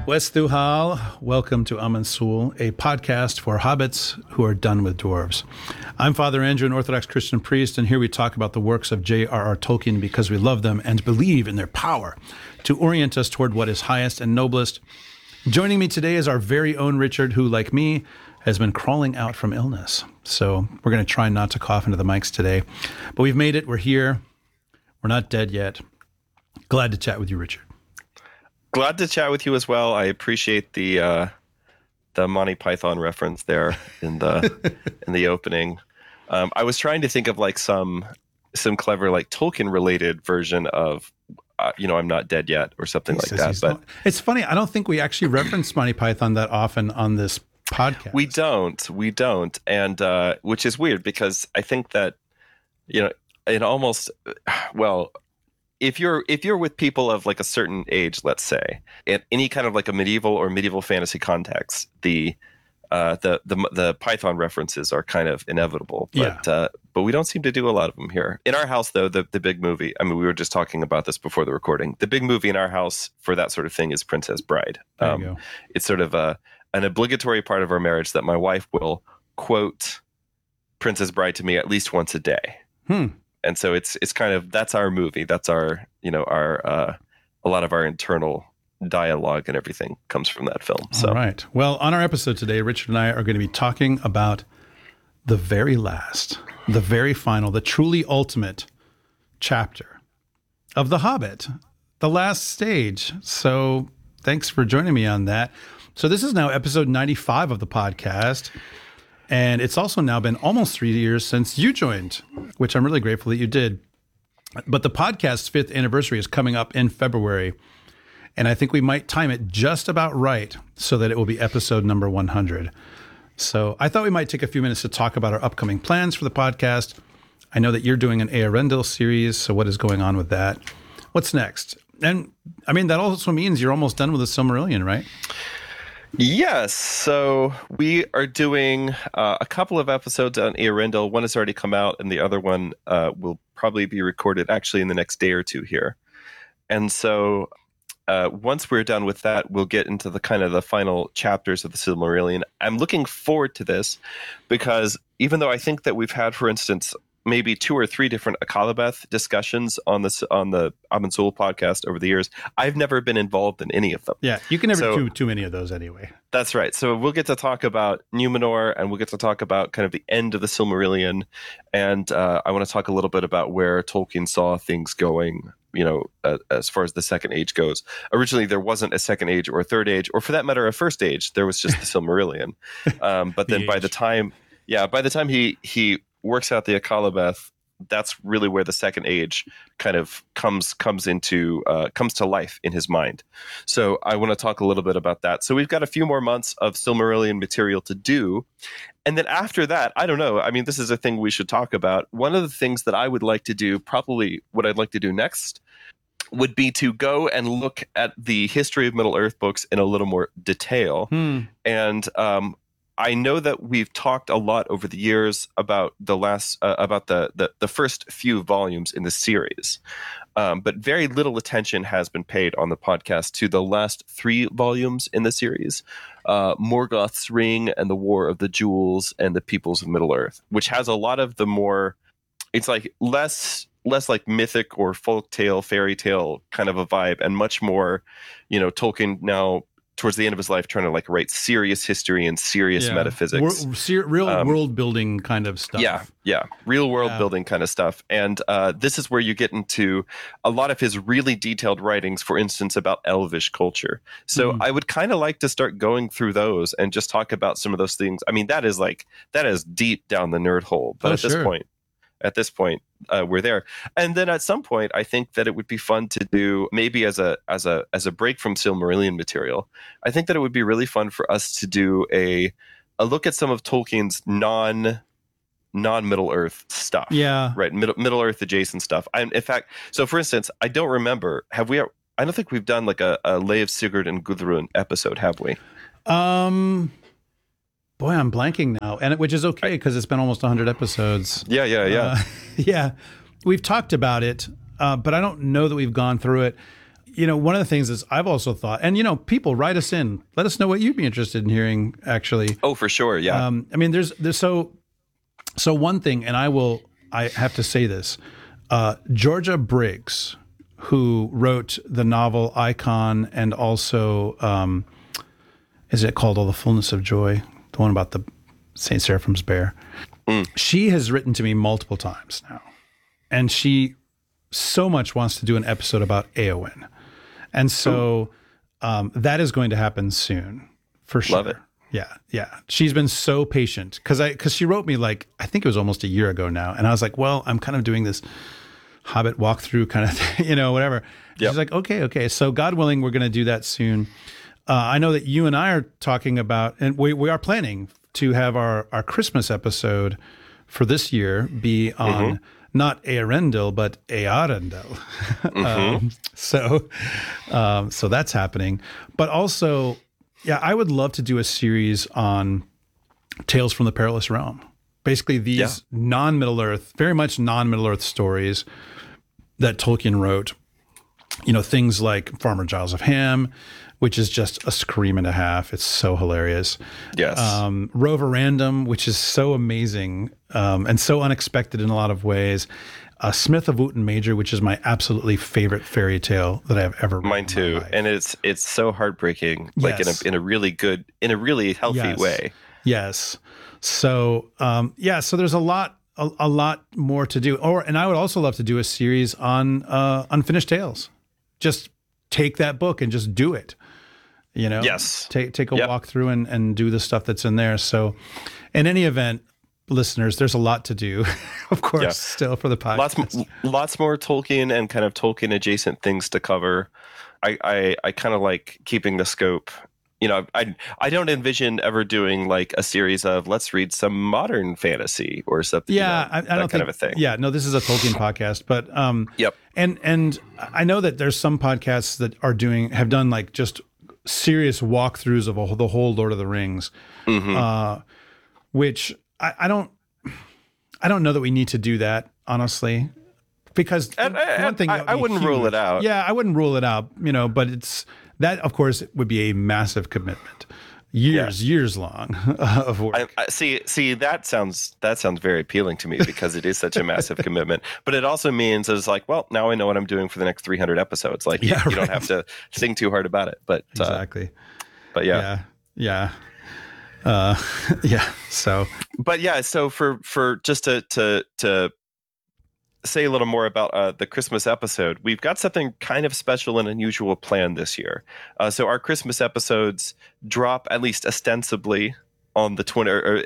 Wes Thuhal, welcome to Amansul, a podcast for hobbits who are done with dwarves. I'm Father Andrew, an Orthodox Christian priest, and here we talk about the works of J.R.R. Tolkien because we love them and believe in their power to orient us toward what is highest and noblest. Joining me today is our very own Richard, who, like me, has been crawling out from illness. So we're going to try not to cough into the mics today. But we've made it. We're here. We're not dead yet. Glad to chat with you, Richard. Glad to chat with you as well. I appreciate the Monty Python reference there in the opening. I was trying to think of like some clever like Tolkien related version of I'm not dead yet or something like that. But it's funny. I don't think we actually reference Monty Python that often on this podcast. We don't, and which is weird because I think that it almost If you're with people of like a certain age, let's say, in any kind of like a medieval fantasy context, the Python references are kind of inevitable. But we don't seem to do a lot of them here. In our house, though, the big movie, I mean, we were just talking about this before the recording. The big movie in our house for that sort of thing is Princess Bride. There you go. It's sort of an obligatory part of our marriage that my wife will quote Princess Bride to me at least once a day. And so it's kind of, that's our movie. That's our, a lot of our internal dialogue and everything comes from that film. So. All right. Well, on our episode today, Richard and I are going to be talking about the very last, the very final, the truly ultimate chapter of The Hobbit, the last stage. So thanks for joining me on that. So this is now episode 95 of the podcast. And it's also now been almost 3 years since you joined, which I'm really grateful that you did. But the podcast's 5th anniversary is coming up in February. And I think we might time it just about right so that it will be episode number 100. So I thought we might take a few minutes to talk about our upcoming plans for the podcast. I know that you're doing an Eärendil series. So what is going on with that? What's next? And I mean, that also means you're almost done with the Silmarillion, right? Yes, so we are doing a couple of episodes on Eärendil. One has already come out, and the other one will probably be recorded actually in the next day or two here. And so once we're done with that, we'll get into the kind of the final chapters of the Silmarillion. I'm looking forward to this because even though I think that we've had, for instance, maybe 2 or 3 different Akallabeth discussions on the Amansul podcast over the years, I've never been involved in any of them. Yeah, you can never do too many of those anyway. That's right. So we'll get to talk about Numenor, and we'll get to talk about kind of the end of the Silmarillion, and I want to talk a little bit about where Tolkien saw things going, as far as the Second Age goes. Originally, there wasn't a Second Age or a Third Age, or for that matter, a First Age. There was just the Silmarillion. But then by the time he works out the Akallabeth, that's really where the Second Age kind of comes to life in his mind. So I want to talk a little bit about that. So we've got a few more months of Silmarillion material to do. And then after that, I don't know. I mean, this is a thing we should talk about. One of the things that I would like to do, probably what I'd like to do next, would be to go and look at the history of Middle-earth books in a little more detail. And I know that we've talked a lot over the years about the first few volumes in the series, but very little attention has been paid on the podcast to the last 3 volumes in the series, Morgoth's Ring and the War of the Jewels and the Peoples of Middle-earth, which has a lot of the more, it's like less like mythic or folktale, fairy tale kind of a vibe, and much more, Tolkien now towards the end of his life trying to like write serious history and serious metaphysics. Real world building kind of stuff. Yeah. Real world building kind of stuff. And this is where you get into a lot of his really detailed writings, for instance, about Elvish culture. So I would kind of like to start going through those and just talk about some of those things. I mean, that is deep down the nerd hole. But at this point, we're there. And then at some point, I think that it would be fun to do, maybe as a break from Silmarillion material, I think that it would be really fun for us to do a look at some of Tolkien's non-Middle-earth stuff. Yeah. Right. Middle-earth adjacent stuff. In fact, so for instance, I don't remember, I don't think we've done like a Lay of Sigurd and Gudrun episode, have we? Boy, I'm blanking now, which is okay because it's been almost 100 episodes. Yeah. Yeah, we've talked about it, but I don't know that we've gone through it. one of the things is I've also thought, and people write us in, let us know what you'd be interested in hearing. Actually, Oh, for sure. Yeah. I mean, there's so one thing, and I have to say this, Georgia Briggs, who wrote the novel Icon, and also is it called All the Fullness of Joy, the one about the Saint Seraphim's bear. She has written to me multiple times now, and she so much wants to do an episode about Eowyn. And so that is going to happen soon, for sure. Love it. Yeah. She's been so patient because she wrote me like, I think it was almost a year ago now. And I was like, well, I'm kind of doing this Hobbit walkthrough kind of thing, whatever. Yep. She's like, okay. So God willing, we're going to do that soon. I know that you and I are talking about, and we are planning to have our Christmas episode for this year be on not Earendil, but Earendil. So that's happening. But also, yeah, I would love to do a series on Tales from the Perilous Realm. Basically, these non-Middle Earth, very much non-Middle Earth stories that Tolkien wrote. Things like Farmer Giles of Ham, which is just a scream and a half. It's so hilarious. Yes. Rover Random, which is so amazing and so unexpected in a lot of ways. Smith of Wootton Major, which is my absolutely favorite fairy tale that I've ever read. Mine too. And it's so heartbreaking, like in a really good, in a really healthy way. Yes. So, so there's a lot more to do. And I would also love to do a series on Unfinished Tales. Just take that book and just do it. Yes. Take a walk through and do the stuff that's in there. So, in any event, listeners, there's a lot to do, of course, still for the podcast. Lots more Tolkien and kind of Tolkien adjacent things to cover. I kind of like keeping the scope. I don't envision ever doing like a series of let's read some modern fantasy or something. Yeah, I don't think of a thing. Yeah, no, this is a Tolkien podcast, but yep. And I know that there's some podcasts that have done like just serious walkthroughs of the whole Lord of the Rings, which I don't know that we need to do that, honestly, because one thing I wouldn't rule it out. Yeah, I wouldn't rule it out, but it's that, of course, would be a massive commitment, years long of work. I see that sounds very appealing to me because it is such a massive commitment. But it also means it's like, well, now I know what I'm doing for the next 300 episodes. Like you don't have to think too hard about it. But exactly. But yeah. So. But yeah. So for just to say a little more about the Christmas episode, we've got something kind of special and unusual planned this year. So our Christmas episodes drop, at least ostensibly, on the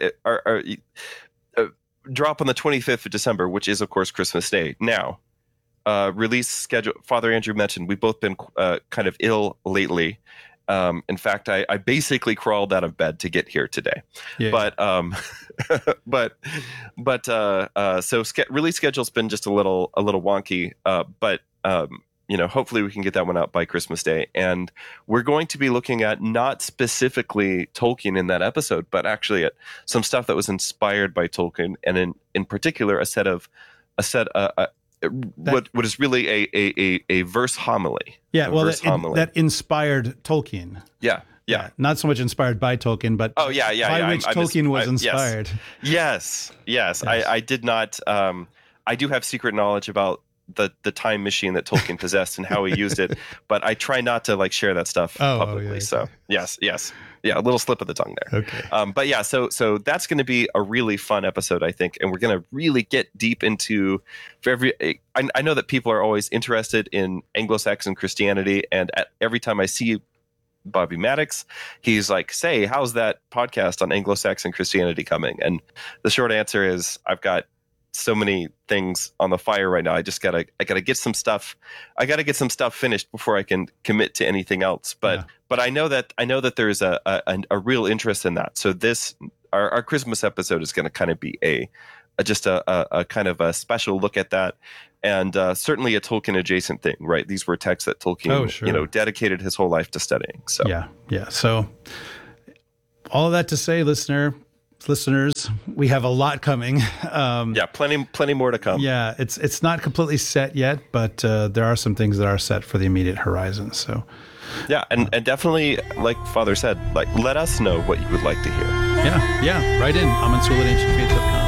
drop on the 25th of December, which is of course Christmas Day. Now, release schedule. Father Andrew mentioned we've both been kind of ill lately. In fact, I basically crawled out of bed to get here today. Yeah. But so release schedule's been just a little wonky. But hopefully we can get that one out by Christmas Day. And we're going to be looking at not specifically Tolkien in that episode, but actually at some stuff that was inspired by Tolkien, and in particular what is really a verse homily. Yeah, that inspired Tolkien. Yeah. Not so much inspired by Tolkien, but by which Tolkien was inspired. Yes. I did not. I do have secret knowledge about the time machine that Tolkien possessed and how he used it, but I try not to share that stuff publicly. Okay. So yes. Yeah, a little slip of the tongue there. Okay. But yeah, so that's going to be a really fun episode, I think, and we're going to really get deep into I know that people are always interested in Anglo-Saxon Christianity, and every time I see Bobby Maddox, he's like, "Say, how's that podcast on Anglo-Saxon Christianity coming?" And the short answer is, I've got so many things on the fire right now. I gotta get some stuff. I gotta get some stuff finished before I can commit to anything else. But I know that there's a real interest in that. So our Christmas episode is going to kind of be a kind of a special look at that, and certainly a Tolkien adjacent thing, right? These were texts that Tolkien, dedicated his whole life to studying. So yeah. So all of that to say, listener, listeners, we have a lot coming. Yeah, plenty more to come. Yeah, it's not completely set yet, but there are some things that are set for the immediate horizon. So, yeah, and definitely, like Father said, like let us know what you would like to hear. Yeah, write in amansul@ancientfaith.com.